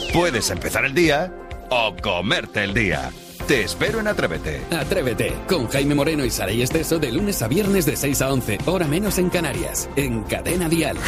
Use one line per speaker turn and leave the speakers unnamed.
Puedes empezar el día o comerte el día. Te espero en Atrévete.
Atrévete, con Jaime Moreno y Saray Esteso de lunes a viernes de 6 a 11, hora menos en Canarias, en Cadena Dial.